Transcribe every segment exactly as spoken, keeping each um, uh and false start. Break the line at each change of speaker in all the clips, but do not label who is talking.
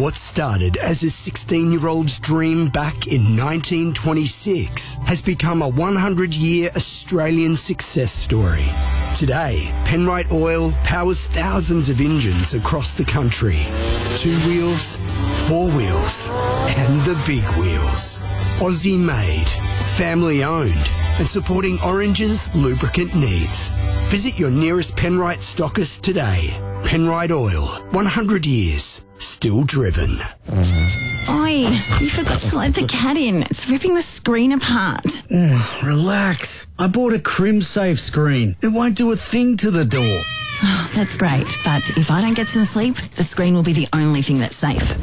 What started as a sixteen-year-old's dream back in nineteen twenty-six has become a one hundred year Australian success story. Today, Penrite Oil powers thousands of engines across the country. Two wheels, four wheels, and the big wheels. Aussie-made, family-owned, and supporting Orange's lubricant needs. Visit your nearest Penrite stockist today. Penrite Oil, one hundred years, still driven.
Oi, you forgot to let the cat in. It's ripping the screen apart.
Oh, relax. I bought a CrimSafe screen. It won't do a thing to the door.
Oh, that's great, but if I don't get some sleep, the screen will be the only thing that's safe.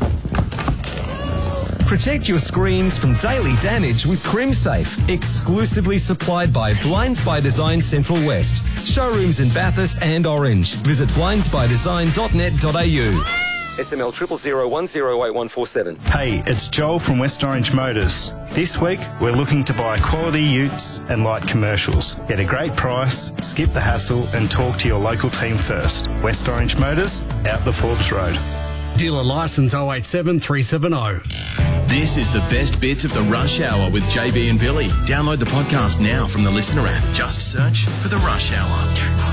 Protect your screens from daily damage with CrimSafe, exclusively supplied by Blinds by Design Central West. Showrooms in Bathurst and Orange. Visit blinds by design dot net dot a u. S M L triple zero one zero eight one four seven.
Hey, it's Joel from West Orange Motors. This week, we're looking to buy quality utes and light commercials. Get a great price, skip the hassle, and talk to your local team first. West Orange Motors, out the Forbes Road.
Dealer licence oh eight seven three seven oh.
This is the best bits of the Rush Hour with J B and Billy. Download the podcast now from the Listener app. Just search for the Rush Hour.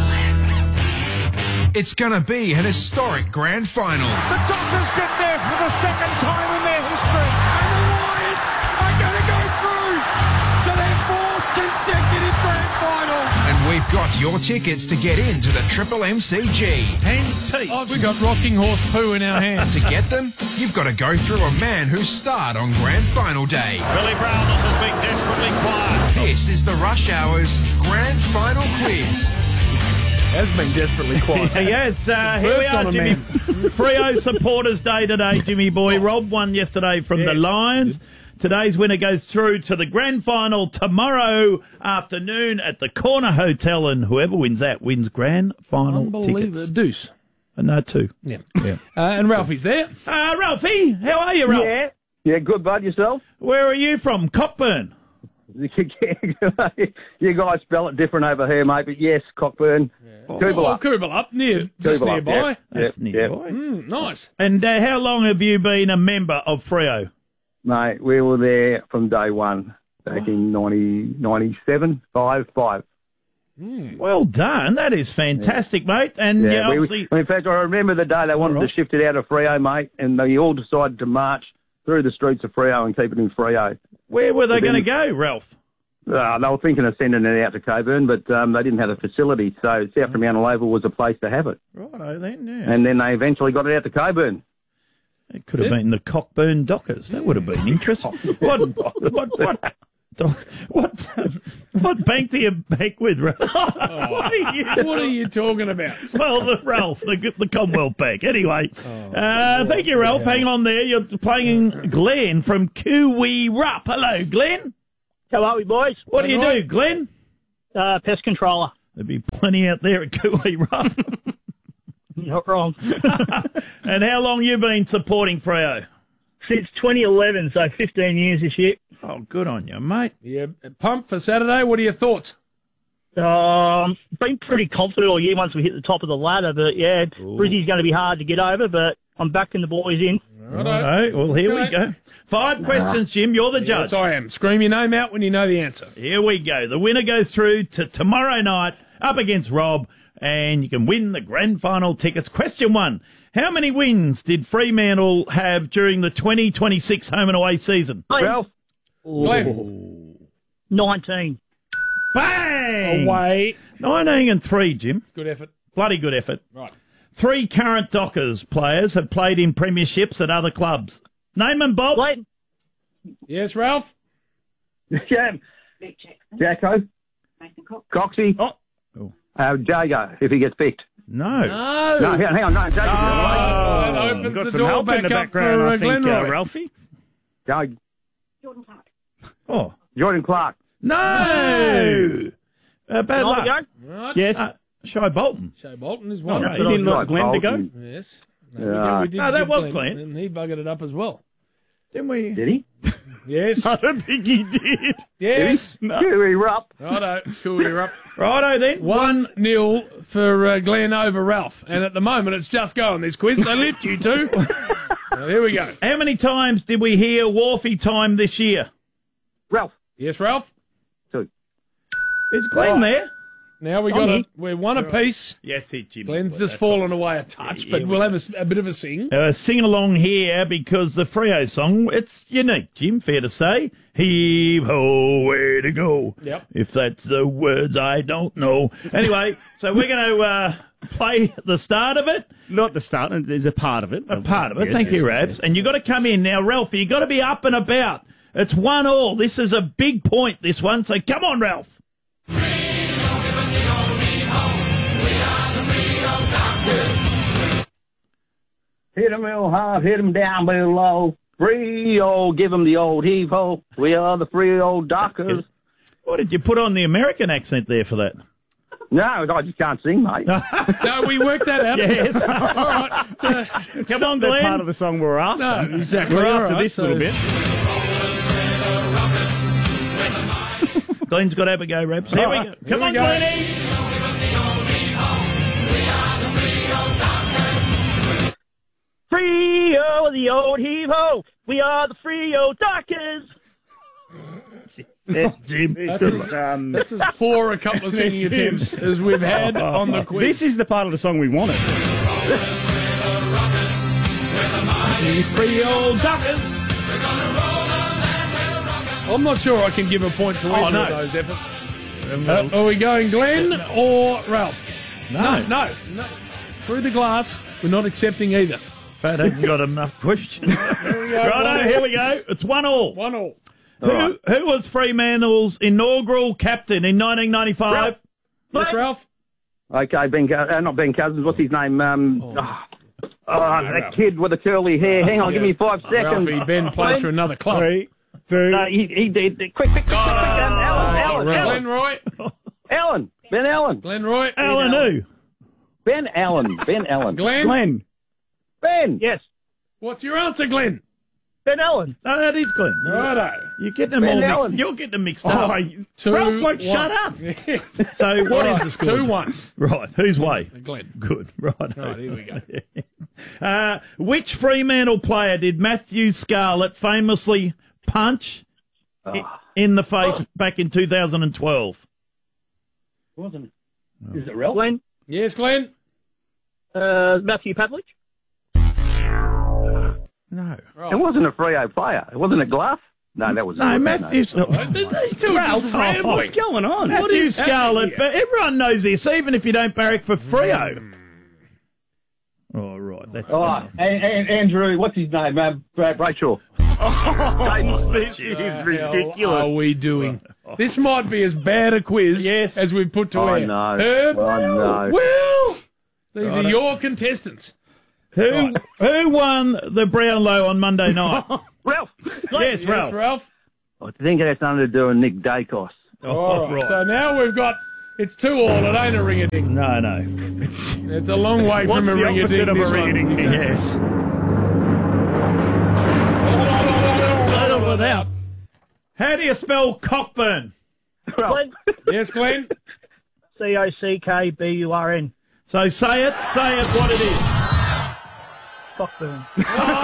It's going to be an historic grand final.
The Dockers get there for the second time in their history. And the Lions are going to go through to their fourth consecutive grand final.
And we've got your tickets to get into the Triple M C G.
Hands teeth. Oh, we've got rocking horse poo in our hands.
To get them, you've got to go through a man who starred on grand final day.
Billy Brown, this has been desperately quiet.
This is the Rush Hour's grand final quiz.
Has been desperately quiet.
Yes, uh, here we are, Jimmy. Freo Supporters Day today, Jimmy boy. Rob won yesterday from yes. the Lions. Today's winner goes through to the grand final tomorrow afternoon at the Corner Hotel, and whoever wins that wins grand final tickets.
Deuce.
Uh, no, two.
Yeah. yeah. Uh, and Ralphie's there.
Uh, Ralphie, how are you, Ralph?
Yeah. Yeah, good, bud. Yourself?
Where are you from? Cockburn.
You guys spell it different over here, mate, but yes, Cockburn.
Yeah. Oh, Coolbellup. Oh, Coolbellup, near, just
Coolbellup,
nearby.
Yep,
That's
yep,
nearby.
Yep.
Mm, nice.
And uh, how long have you been a member of Freo?
Mate, we were there from day one, back oh. in ninety, ninety-seven, five, five.
Mm. Well done. That is fantastic, yeah. mate. And
yeah,
yeah,
we,
obviously...
in fact, I remember the day they wanted right. to shift it out of Freo, mate, and they all decided to march through the streets of Freo and keep it in Freo.
Where were they going to go, Ralph?
Uh, they were thinking of sending it out to Coburn, but um, they didn't have a facility, so South Fremantle Oval was a place to have it.
Righto then, yeah.
And then they eventually got it out to Coburn.
It could have been the Cockburn Dockers. That would have been interesting. what, what, what, what, um, what bank do you bank with, Ralph?
Oh, what, are you, what are you talking about?
Well, the Ralph, the, the Commonwealth Bank. Anyway, oh, uh, thank you, Ralph. Yeah. Hang on there. You're playing Glenn from Kuwi-Rup. Hello, Glenn.
How are we, boys?
What do you do, Glenn?
Uh, pest controller.
There'd be plenty out there at Kuwi-Rup.
Not wrong.
And how long you been supporting Freo?
Since twenty eleven, so fifteen years this year.
Oh, good on you, mate.
Yeah, pumped for Saturday. What are your thoughts?
Um, been pretty confident all year once we hit the top of the ladder, but yeah, Brizzy's going to be hard to get over, but I'm backing the boys in.
Righto. Righto. Well, here okay. we go. Five questions, Jim. You're the judge.
Yes, I am. Scream your name out when you know the answer.
Here we go. The winner goes through to tomorrow night up against Rob, and you can win the grand final tickets. Question one. How many wins did Fremantle have during the twenty twenty-six home and away season?
Ralph. nineteen.
Bang!
Away.
nineteen and three, Jim.
Good effort.
Bloody good effort.
Right.
Three current Dockers players have played in premierships at other clubs. Name them, Bob.
Wait.
Yes, Ralph?
Jam. Jacko. Coxie.
Oh.
Uh, Jago, if he gets picked.
No.
No.
No, hang on, no. Jago.
Oh, that opens
got
the
some
door
help
back
in the
up
background,
for, uh,
I think,
Glenroy.
uh, Ralphie.
Go.
Jordan Clark.
Oh.
Jordan Clark.
No. no. Uh, bad
Can I
luck.
go?
Right.
Yes. Uh, Shy Bolton.
Shay Bolton is one.
Oh, no, you didn't let Glenn to go?
Yes.
No, yeah.
we did
no that
give
was
Glenn,
Glenn.
And he buggered it up as well.
Didn't we?
Did he?
Yes.
I don't think he did.
Yes.
No. Kuwi-Rup.
Righto. Kuwi-Rup.
Righto then.
One nil for uh, Glenn over Ralph. And at the moment, it's just going, this quiz, so lift you two. Well, here we go.
How many times did we hear Wharfie time this year?
Ralph.
Yes, Ralph?
Two.
Is Glenn
Oh.
there?
Now we got it. We're one apiece.
Yeah, that's it, Jimmy.
Glenn's
Boy,
just
that's
fallen away a touch,
Yeah,
but
yeah,
we'll
we-
have a, s- a bit of a sing.
Uh, sing along here because the Freo song, it's unique, Jim, fair to say. Heave ho, way to go.
Yep.
If that's the words I don't know. Anyway, so we're going to uh, play the start of it.
Not the start, there's a part of it.
A part of it.
Yes,
Thank
yes,
you,
yes,
Rabs.
yes.
And you got to come in now, Ralphie. You got to be up and about. It's one all. This is a big point, this one. So come on, Ralph.
Hit 'em real hard, hit 'em down below. Free-o, give 'em the old heave-ho. We are the Freo Dockers.
What did you put on the American accent there for that?
No, I just can't sing, mate.
No, we worked that out.
Yes.
All right. Uh,
Come on,
The
Glenn.
part of the song we're after.
No, exactly.
We're
All
after
right,
this
so-
little bit.
Glenn's got to have a go, Rabs. Here we go.
Here
Come
we
on,
go.
Glennie.
Freo, the old heave-ho. We are the Freo Dockers.
Jim.
That's as,
Um,
that's as poor a couple of singing
This
attempts
is-
as we've had on the quiz.
This is the part of the song we wanted.
Freo Dockers.
I'm not sure I can give a point to either
Oh, no.
of those efforts. Uh, are we going Glenn or Ralph?
No.
no, no, no. Through the glass, we're not accepting either.
Fat ain't got enough questions. Righto, here we go. It's one all.
One all.
Who, who was Fremantle's inaugural captain in nineteen ninety-five?
Yes, Ralph?
Okay, Ben, Co- uh, not Ben Cousins. What's his name? Um, oh, oh, that kid with the curly hair. Hang on, give me five seconds.
Ralphie, Ben plays for another club.
Three, two.
No, he, he did. Quick, quick, quick, quick, quick. Um, Alan, Alan,
Glenn
Alan,
Roy.
Alan, Ben Allen.
Glenn Roy.
Alan who?
Ben Allen, Ben Allen.
Glenn.
Glenn.
Ben.
Yes,
What's your answer, Glenn?
Ben Allen.
No, that is Glenn.
Righto.
You're getting them
Ben
all mixed.
Allen.
You're getting them mixed up.
Oh,
Two,
Ralph won't
one.
shut up.
Yes.
So what is
Right,
the score?
Two one.
Right, whose way?
Glenn.
Good, right.
Right, here we go.
Uh, which Fremantle player did Matthew Scarlett famously punch i- in the face back in two thousand twelve?
Wasn't it? Is it Ralph?
Glenn.
Yes, Glenn.
Uh, Matthew Pavlich.
No.
It wasn't a Freo player. It wasn't a Glove. No, that was
No, Matthew.
These two are just rambling.
What's going on?
Matthew
is happening
Scarlett,
here?
but everyone knows this, even if you don't barrack for Freo. Oh, right. That's
Oh, and, and Andrew, what's his name? Uh, Brad Brayshaw.
This is
What
ridiculous.
are we doing? This might be as bad a quiz
Yes.
as we've put to
I
air.
know.
Herb,
I know.
well, these
Righto.
are your contestants.
Who who won the Brownlow on Monday night?
Ralph.
Yes,
Yes,
Ralph.
Ralph.
I think it has something to do with Nick Dacos.
All right. So now we've got, it's two all. It ain't a ring-a-ding.
No, no. It's
It's a long way
What's
from a
the
ring-a-ding.
opposite of a
this one.
ring-a-ding?
yes. Without. How do you spell Cockburn?
Glenn.
Yes, Glenn.
C O C K B U R N.
So say it. Say it what it is.
Cockburn.
He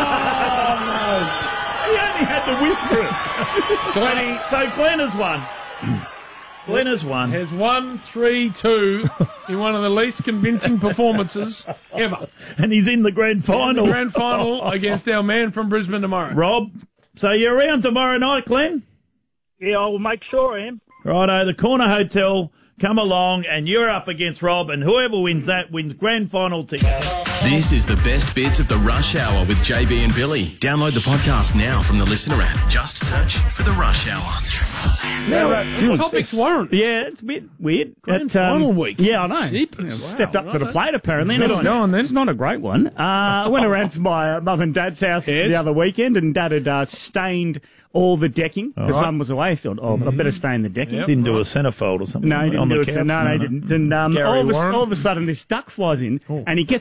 only had to whisper it.
Glenny
So Glenn has won. Glenn has won.
has won three two in one of the least convincing performances ever.
And he's in the grand final.
The grand final against our man from Brisbane tomorrow.
Rob, so you're around tomorrow night, Glenn?
Yeah, I will make sure I am.
Righto, the Corner Hotel, come along, and you're up against Rob, and whoever wins that wins grand final ticket.
This is the best bits of the Rush Hour with J B and Billy. Download the podcast now from the Listener app. Just search for the Rush Hour.
The topics warrant.
Yeah, it's a bit weird.
Grand
It, um,
final week.
Yeah, I know.
Jeepers,
Yeah, Stepped
wow,
up to the
righto.
plate, apparently. and
Good
it's,
on you. Go on, then.
It's not a great one. Uh, I went around to my uh, mum and dad's house
Yes.
the other weekend, and dad had uh, stained all the decking because
right.
mum was away. I thought, oh, I better stain the decking.
Yep.
Didn't do a centerfold or something.
No, he didn't
on
do
the
it.
couch?
No, no, he didn't. And um,
Gary
all, of a,
Warren.
all of a sudden, this duck flies in, and he gets up off the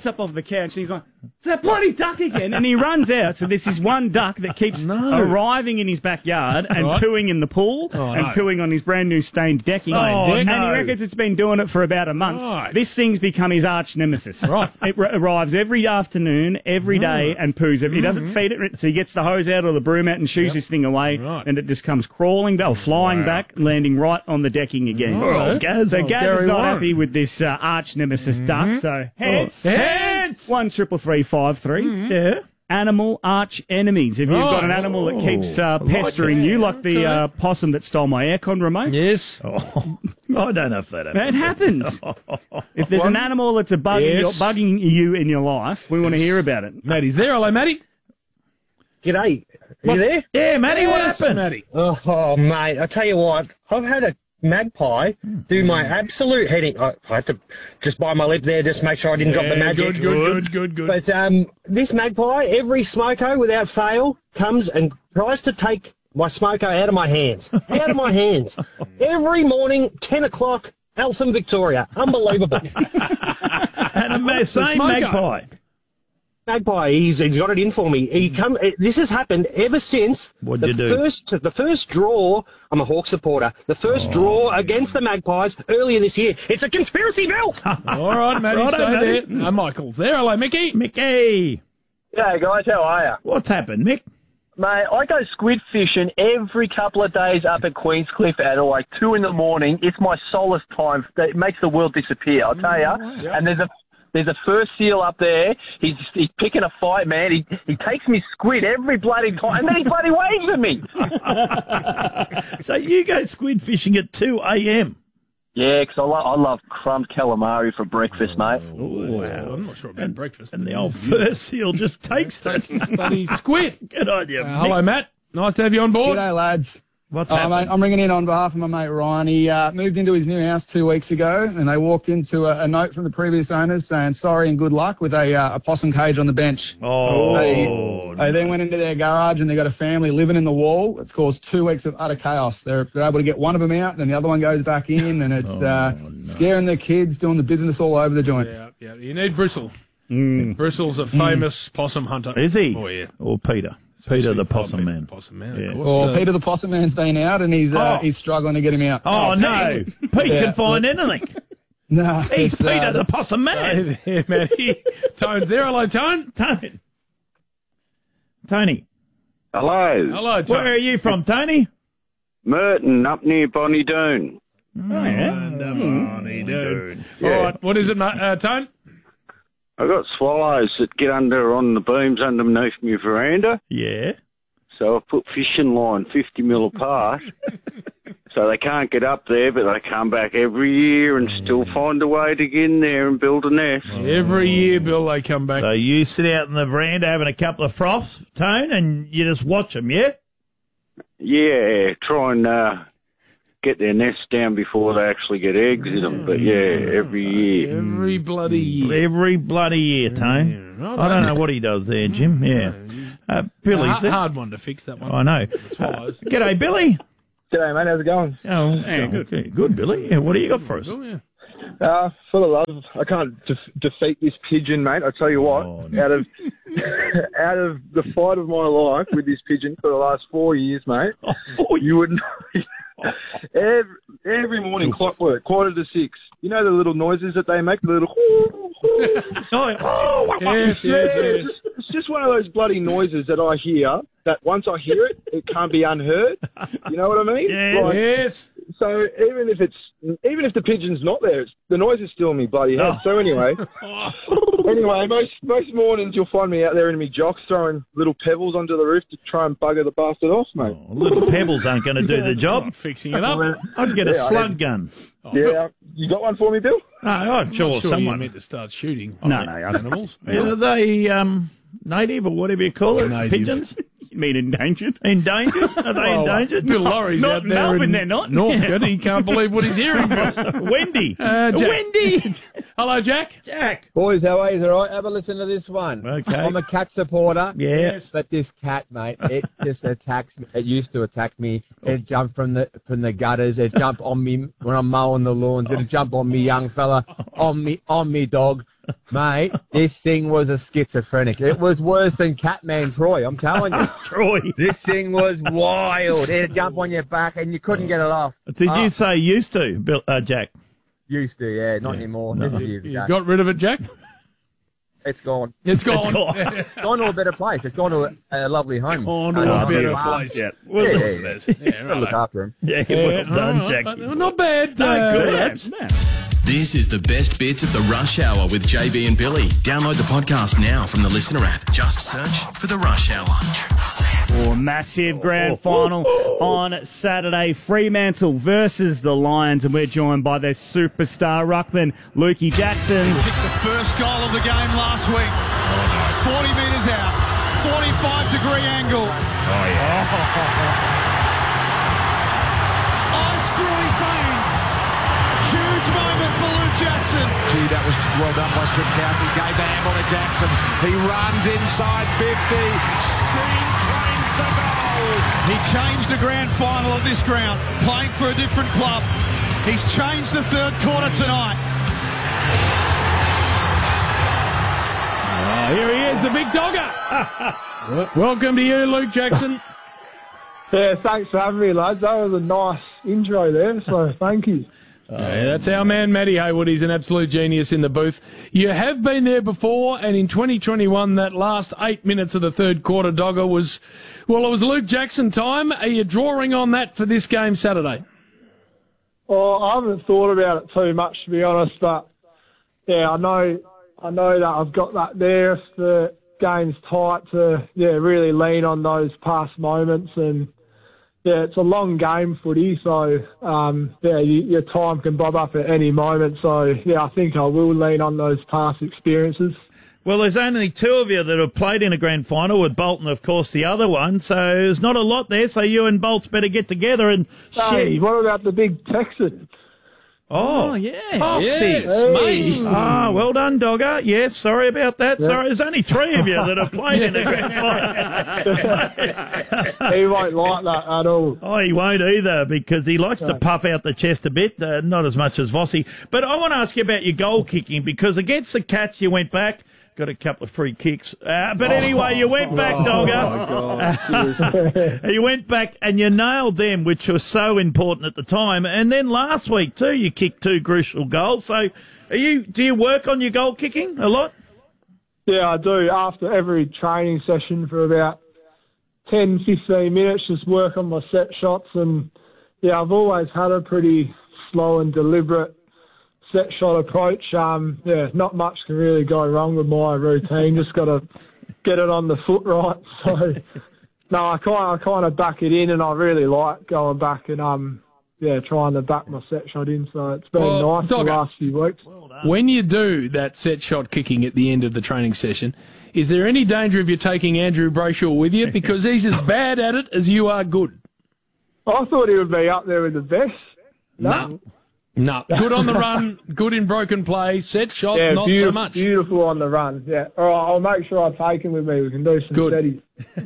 couch and he's like, it's that bloody duck again. And he runs out. So there's this one duck that keeps
No.
arriving in his backyard and
Right.
pooing in the pool
Oh,
and
no.
pooing on his brand new stained decking.
Stained deck?
And
No.
he reckons it's been doing it for about a month.
Right.
This thing's become his arch nemesis.
Right.
It r- arrives every afternoon, every day, and poos. He doesn't feed it, so he gets the hose out or the broom out and shoos this thing away,
Right.
and it just comes crawling, or flying
Wow.
back, landing right on the decking again.
Oh,
Gaz.
So
Oh,
Gaz is
Gary
not
Warren.
happy with this uh, arch nemesis duck. So heads,
Oh.
heads, one triple three five three. Yeah. Animal arch enemies. If you've got an
Right.
animal that keeps uh,
like
pestering
it.
you, like the
Okay.
uh, possum that stole my aircon remote.
Yes.
Oh, I don't know if that
It
happens.
happens. If there's an animal that's a bugging,
Yes.
bugging you in your life, we want to hear about it.
Matty's there. Hello, Matty.
G'day. Are you there?
Yeah, Matty, what
Yes,
happened?
Matty.
Oh, oh, mate, I tell you what, I've had a magpie do my absolute heading. I, I had to just bite my lip there, just make sure I didn't drop the
Yeah,
magic.
Good, good, good, good, good.
But um, this magpie, every smoko without fail, comes and tries to take my smoko out of my hands. Out of my hands. Every morning, ten o'clock, Eltham, Victoria. Unbelievable.
And a ma- same
smoker.
magpie.
Magpie, he's, he's got it in for me. He come. eh, This has happened ever since
What'd
the
you do?
first the first draw. I'm a Hawk supporter. The first
Oh.
draw against the Magpies earlier this year. It's a conspiracy, Bill.
All right, Matty,
Righto,
stay
Matty.
there. Uh, Michael's there. Hello, Mickey.
Mickey,
G'day, guys. How are you?
what's happened, Mick?
Mate, I go squid fishing every couple of days up at Queenscliff at like two in the morning. It's my solace time. It makes the world disappear, I'll tell you. And there's a there's a first seal up there. He's he's picking a fight, man. He he takes me squid every bloody time, and then he bloody waves at me.
So you go squid fishing at two a.m.
Yeah, 'cause I love I love crumbed calamari for breakfast, mate.
Oh, I'm not sure about breakfast.
And the old first seal just takes it.
Takes this bloody squid.
Good on you,
Uh,
Mick.
hello, Matt. Nice to have you on board.
G'day, lads.
What's
Uh,
happened?
mate, I'm ringing in on behalf of my mate Ryan. He uh, moved into his new house two weeks ago, and they walked into a, a note from the previous owners saying sorry and good luck with a, uh, a possum cage on the bench.
Oh,
They,
no.
they then went into their garage and they got a family living in the wall. It's caused two weeks of utter chaos. They're, they're able to get one of them out, then the other one goes back in, and it's
Oh,
uh, scaring the kids, doing the business all over the joint.
Yeah, yeah. You need Bristle.
Mm.
Bristle's a famous possum hunter.
Is he?
Oh, yeah.
Or Peter? Peter the possum man.
Possum man,
Yeah.
of course.
Or
Uh,
Peter the Possum Man's been out, and he's uh,
Oh.
he's struggling to get him out.
Oh, no. Pete
Yeah.
can find anything.
No,
He's
it's, uh,
Peter the possum man.
Hey there, Matty. Tone's there. Hello, Tone.
Tony. Tony.
Hello.
Hello, Tone.
Where are you from, Tony?
Merton, up near Bonnie Doon.
Oh, yeah.
Bonnie dude.
Yeah.
All right. What is it, mate? Uh, Tone?
I got swallows that get under on the beams underneath my veranda,
Yeah.
so I put fishing line fifty mil apart, so they can't get up there, but they come back every year and still find a way to get in there and build a nest.
Every year, Bill, they come back.
So you sit out in the veranda having a couple of froths, Tone, and you just watch them, yeah?
Yeah, try and uh, get their nests down before they actually get eggs in them. But yeah, every year.
Every bloody year.
Every bloody year, Tone.
Yeah,
I don't know what he does there, Jim. Yeah. Uh, Billy's
hard,
there.
hard one to fix, that one.
I know.
Swallows.
Uh, g'day, Billy.
G'day, mate. How's it going?
Oh, yeah, good. Okay, good, Billy. Yeah, what do you got for us?
Oh, yeah.
Uh, for the love, I can't def- defeat this pigeon, mate. I tell you what,
Oh, no.
out of out of the fight of my life with this pigeon for the last four years, mate,
Oh, four
you wouldn't. every every morning, clockwork, quarter to six. You know the little noises that they make, the little.
Oh,
Yes, yes, yes.
It's just one of those bloody noises that I hear. That once I hear it, it can't be unheard. You know what I mean?
Yes.
Like,
Yes.
So even if it's even if the pigeon's not there, it's, the noise is still in me bloody head. So anyway, anyway, most most mornings you'll find me out there in me jocks throwing little pebbles onto the roof to try and bugger the bastard off, mate.
Oh, little pebbles aren't going to do the job.
Not fixing it up.
I'd get a
Yeah, I
slug
had-
gun.
Yeah, you got one for me, Bill?
No, I'm
I'm
sure,
not sure
someone.
you meant to start shooting
No, no, I don't-
animals.
Are they um, native or whatever you call it?
Native.
Pigeons?
You mean endangered?
Endangered? Are they
Oh,
endangered?
Bill Laurie's
not
out there
Melbourne,
in
they're not.
Northcote. He can't believe what he's hearing.
Wendy.
Uh, Jack.
Wendy.
Hello, Jack.
Jack.
Boys, how are you? All right? Have a listen to this one.
Okay.
I'm a cat supporter.
Yes.
But this cat, mate, it just attacks me. It used to attack me. It'd jump from the from the gutters. It'd jump on me when I'm mowing the lawns. It'd jump on me young fella, on me on me dog. Mate, this thing was a schizophrenic. It was worse than Catman Troy, I'm telling you.
Troy.
This thing was wild. It'd jump on your back and you couldn't get it off.
Did
Oh,
you say used to, Bill, uh, Jack?
Used to, yeah. Not anymore. This is years
You
ago.
got rid of it, Jack?
It's gone.
It's gone.
It's gone.
It's gone to a better place. It's gone to a, a lovely home.
Gone to
And
a
I'm
better
glad-
place.
Yeah.
Yeah, yeah, yeah.
Yeah,
Gotta
right.
look after him.
Yeah,
Yeah,
well done,
all right,
Jack.
but not bad.
No,
uh,
good.
Abs.
This is the best bits of the Rush Hour with J B and Billy. Download the podcast now from the Listener app. Just search for the Rush Hour.
Oh, massive grand final on Saturday. Fremantle versus the Lions, and we're joined by their superstar ruckman, Lukey Jackson.
Kicked the first goal of the game last week. forty metres out. forty-five degree angle.
Oh, yeah.
Ice through his veins. Huge moment for Luke Jackson.
Gee, that was well done by Switkowski. Gave the handball to Jackson. He runs inside fifty. Steam claims the goal.
He changed the grand final at this ground, playing for a different club. He's changed the third quarter tonight.
Oh, here he is, the big dogger. Well, welcome to you, Luke Jackson.
Yeah, thanks for having me, lads. That was a nice intro there, so thank you.
Yeah, that's our man, Matty Haywood. He's an absolute genius in the booth. You have been there before, and in twenty twenty-one, that last eight minutes of the third quarter, dogger, was, well, it was Luke Jackson time. Are you drawing on that for this game Saturday?
Well, I haven't thought about it too much, to be honest, but yeah, I know, I know that I've got that there if the game's tight to yeah really lean on those past moments, and yeah, it's a long game footy, so um, yeah, you, your time can bob up at any moment. So yeah, I think I will lean on those past experiences.
Well, there's only two of you that have played in a grand final, with Bolton, of course, the other one. So there's not a lot there. So you and Bolts better get together and
Hey,
share.
what about the big Texan?
Oh,
yes.
Posse.
Yes, mate.
Ah, well done, Dogger. Yes, sorry about that.
Yeah.
Sorry, there's only three of you that have played in a grand final.
He won't like that at all.
Oh, he won't either, because he likes to puff out the chest a bit, uh, not as much as Vossi. But I want to ask you about your goal kicking, because against the Cats you went back, got a couple of free kicks. Uh, but anyway, you went back, Dogger.
Oh, my God, seriously.
You went back and you nailed them, which was so important at the time. And then last week too, you kicked two crucial goals. So, are you? Do you work on your goal kicking a lot?
Yeah, I do. After every training session for about ten, fifteen minutes, just work on my set shots. And yeah, I've always had a pretty slow and deliberate set shot approach. Um, yeah, not much can really go wrong with my routine. Just got to get it on the foot right. So, no, I kind of, I kind of back it in, and I really like going back and um, yeah, trying to back my set shot in. So it's been
Well,
nice the
Dogger,
last few weeks.
When you do that set shot kicking at the end of the training session, is there any danger of you taking Andrew Brayshaw with you? Because he's as bad at it as you are good.
I thought he would be up there with the best.
No. No. Good on the run, good in broken play, set shots,
Yeah,
not
beautiful,
so much.
beautiful on the run. Yeah. All right, I'll make sure I take him with me. We can do some
Good.
steadies.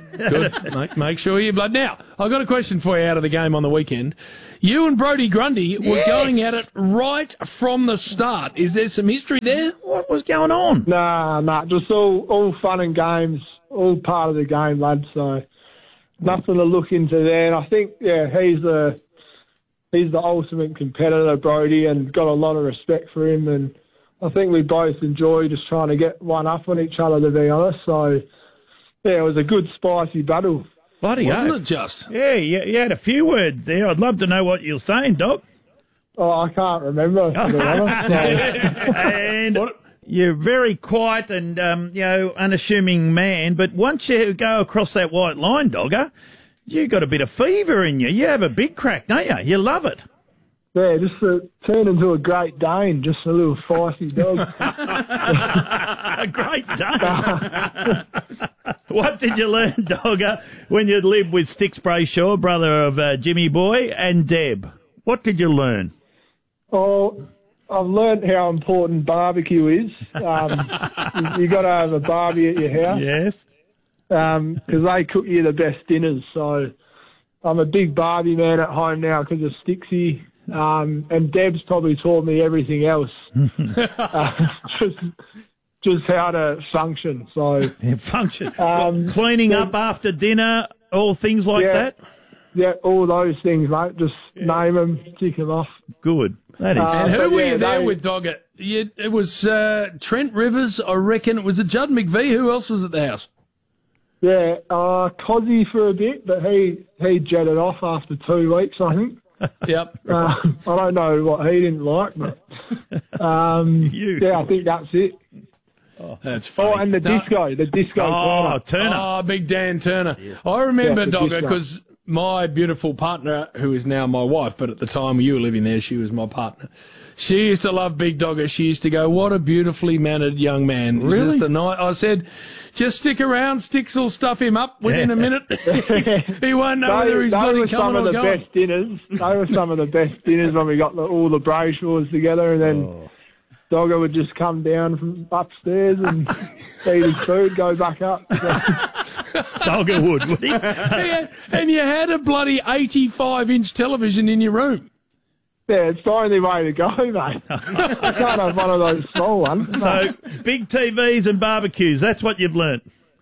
Good. make, make sure you blood. Now, I've got a question for you out of the game on the weekend. You and Brodie Grundy were
Yes.
going at it right from the start. Is there some history there?
What was going on?
Nah, nah, just all, all fun and games, all part of the game, lads. So nothing to look into there. And I think, yeah, he's the he's the ultimate competitor, Brodie, and got a lot of respect for him. And I think we both enjoy just trying to get one up on each other, to be honest. So yeah, it was a good spicy battle.
Bloody
Wasn't
oath.
it just?
Yeah, you, you had a few words there. I'd love to know what you're saying, Doc.
Oh, I can't remember, to be honest. So.
And you're very quiet and, um, you know, unassuming man, but once you go across that white line, Dogger, you got a bit of fever in you. You have a big crack, don't you? You love it.
Yeah, just to turn into a Great Dane, just a little feisty dog.
A Great Dane. What did you learn, Dogger, when you lived with Sticks Brayshaw, brother of uh, Jimmy Boy, and Deb? What did you learn?
Oh, I've learned how important barbecue is. Um, you you got to have a barbie at your house.
Yes.
Because they cook you the best dinners. So I'm a big Barbie man at home now because of Stixie. Um, and Deb's probably taught me everything else. uh, just just how to function. So
yeah, function,
um,
cleaning
yeah.
up after dinner, all things like
yeah,
that.
Yeah, all those things, mate. Just yeah. name them, tick them off.
Good. That is.
Uh, and who were
yeah,
you there
they,
with, Dogger? You, it was uh, Trent Rivers, I reckon. Was it Judd McVie? Who else was at the house?
Yeah, uh, Cozzy for a bit, but he he jetted off after two weeks, I think.
Yep.
Uh, I don't know what he didn't like, but um, yeah, I think that's it.
Oh, that's funny.
Oh, and the
No.
disco, the disco.
Oh,
Turner.
Turner.
Oh, big Dan Turner. I remember,
Yeah, the
Dogger,
disco.
because my beautiful partner, who is now my wife, but at the time you were living there, she was my partner. She used to love Big Dogger. She used to go, what a beautifully mannered young man. It's
Really?
just the night. I said, just stick around. Sticks will stuff him up within a minute. He won't know
They,
whether he's
they
bloody
were some
coming
of
or
the
going.
best dinners. They were some of the best dinners when we got the, all the Brayshaw's together, and then
Oh.
Dogger would just come down from upstairs and eat his food, go back up.
Dogger would, would he?
Yeah, and you had a bloody eighty-five inch television in your room.
Yeah, it's the only way to go, mate. I can't have one of those small ones.
So, big T Vs and barbecues, that's what you've learnt.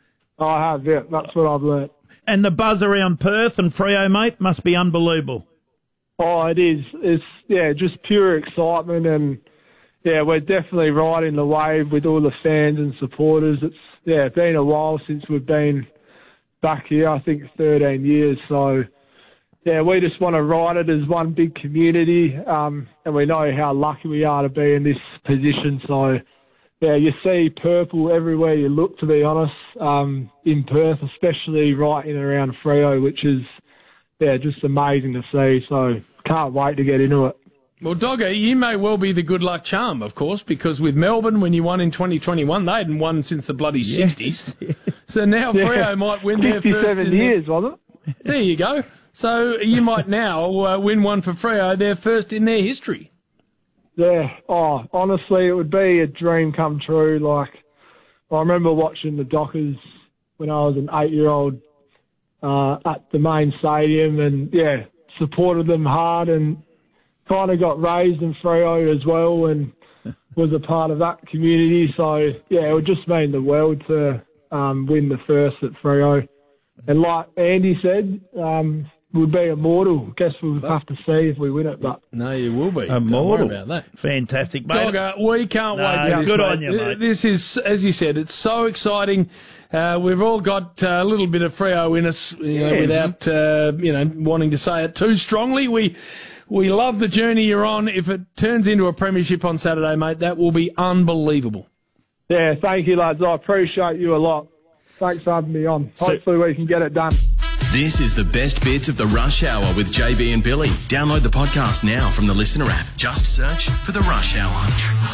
I have, yeah, that's what I've learnt.
And the buzz around Perth and Freo, mate, must be unbelievable.
Oh, it is. It's, yeah, just pure excitement, and, yeah, we're definitely riding the wave with all the fans and supporters. It's, yeah, been a while since we've been back here, I think thirteen years, so... Yeah, we just want to ride it as one big community, um, and we know how lucky we are to be in this position. So, yeah, you see purple everywhere you look, to be honest, um, in Perth, especially right in and around Freo, which is, yeah, just amazing to see. So, can't wait to get into it.
Well, Dogger, you may well be the good luck charm, of course, because with Melbourne, when you won in twenty twenty-one, they hadn't won since the bloody
Yes.
sixties. So now Freo
Yeah.
might win their first...
fifty-seven
in the-
years, wasn't it?
There you go. So you might now uh, win one for Freo, their first in their history.
Yeah. Oh, honestly, it would be a dream come true. Like, I remember watching the Dockers when I was an eight-year-old uh, at the main stadium, and yeah, supported them hard, and kind of got raised in Freo as well, and was a part of that community. So yeah, it would just mean the world to um, win the first at Freo. And like Andy said, um, we'll be immortal. Guess we'll have to see if we win it. But
No, you will be.
Immortal.
Don't worry about that.
Fantastic, mate.
Dogger, we can't
No,
wait for this,
good
mate.
on you, mate.
This is, as you said, it's so exciting. Uh, we've all got uh, a little bit of Freo in us, you know,
Yes.
without uh, you know wanting to say it too strongly. We we love the journey you're on. If it turns into a premiership on Saturday, mate, that will be unbelievable.
yeah, thank you, lads. I appreciate you a lot. Thanks for having me on. Hopefully we can get it done.
This is the best bits of the Rush Hour with J B and Billy. Download the podcast now from the Listener app. Just search for the Rush Hour.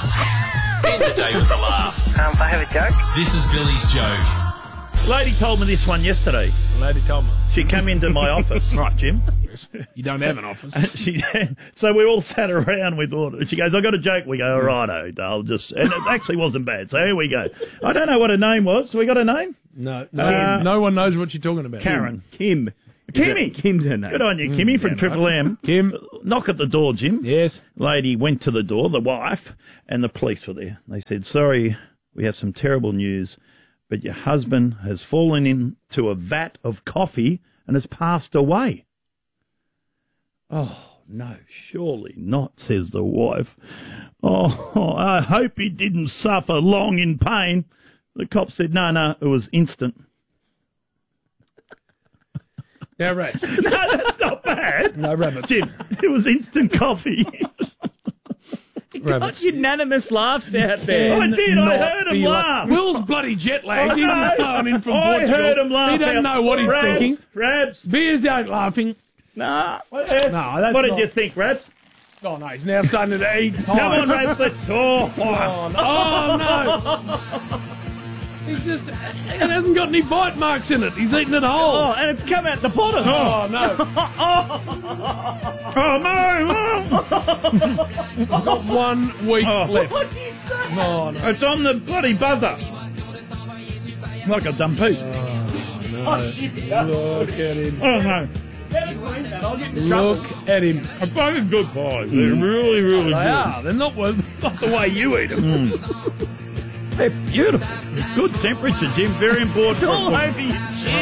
End the day with a laugh.
Um, I have a joke.
This is Billy's joke.
Lady told me this one yesterday.
Lady told me.
She came into my office, right, Jim?
You don't have an office.
And she, so we all sat around with order. She goes, I got a joke. We go, all right, I'll just, and it actually wasn't bad. So here we go. I don't know what her name was. We got a name?
No, no,
Uh,
no one knows what you're talking about.
Karen.
Kim.
Kimmy.
Kim's her name.
Good on you, Kimmy, from
yeah,
Triple M.
Kim.
Knock at the door, Jim.
Yes.
Lady went to the door, the wife, and the police were there. They said, sorry, we have some terrible news, but your husband has fallen into a vat of coffee and has passed away. Oh, no, surely not, says the wife. Oh, I hope he didn't suffer long in pain. The cop said, no, no, it was instant.
Now, rabbits.
No, that's not bad.
No, rabbits.
Jim, it was instant coffee.
Got unanimous laughs out there.
I did, I
Not
heard him
be
laugh.
like- Will's bloody jet lagged.
I
He's
know.
just flown in from
I
Portugal.
heard him laugh
He doesn't
out.
know what he's
Rabs,
thinking.
Rabs.
Beers ain't laughing.
Nah. What,
No, that's
what did
not-
you think, Rabs?
Oh, no, he's now starting to eat.
Come on, Rabs, let's... Oh,
Oh, no. Oh, no. He's just... It hasn't got any bite marks in it. He's eaten it whole.
Oh, and it's come out the bottom.
Oh, no.
oh no.
Got one week
Oh.
left.
What is that?
Oh, no.
It's on the bloody buzzer. Like a dumb piece.
Look at him.
Oh, no.
Look at him.
A fucking good pie. They're really, really
They
good.
are. They're not, well, not the way you eat them.
They're beautiful. Good temperature, Jim. Very important.
It's all
for a-
over you, Jim.